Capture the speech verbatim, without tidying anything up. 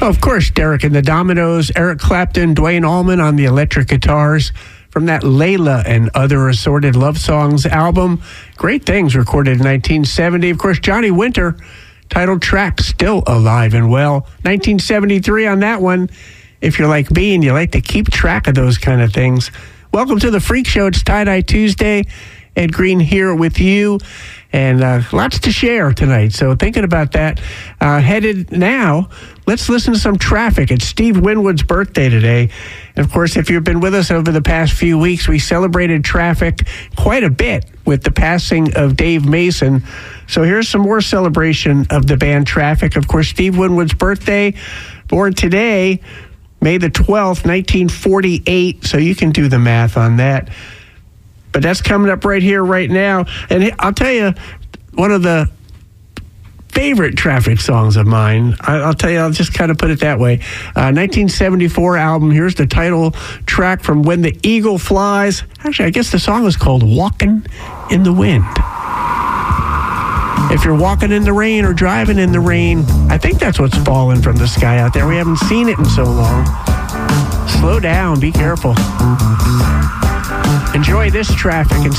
Oh, of course, Derek and the Dominoes, Eric Clapton, Duane Allman on the electric guitars from that Layla and Other Assorted Love Songs album. Great Things, recorded in nineteen seventy. Of course, Johnny Winter, titled track, Still Alive and Well. nineteen seventy-three on that one. If you're like me and you like to keep track of those kind of things. Welcome to the Freak Show. It's Tie-Dye Tuesday. Ed Green here with you. And uh, lots to share tonight. So thinking about that, uh, headed now, let's listen to some Traffic. It's Steve Winwood's birthday today. And of course, if you've been with us over the past few weeks, we celebrated Traffic quite a bit with the passing of Dave Mason. So here's some more celebration of the band Traffic. Of course, Steve Winwood's birthday, born today, May the twelfth, nineteen forty-eight. So you can do the math on that. But that's coming up right here, right now. And I'll tell you, one of the favorite Traffic songs of mine, I'll tell you, I'll just kind of put it that way. Uh, nineteen seventy-four album, here's the title track from When the Eagle Flies. Actually, I guess the song is called Walking in the Wind. If you're walking in the rain or driving in the rain, I think that's what's falling from the sky out there. We haven't seen it in so long. Slow down, be careful. Enjoy this Traffic and